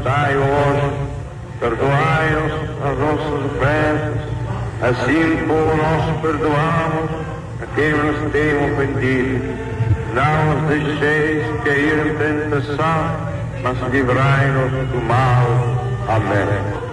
estai hoje, perdoai-nos as nossas ofensas, assim como nós perdoamos a quem nos tem ofendido. Não nos deixeis cair em tentação, mas livrai-nos do mal. Amém.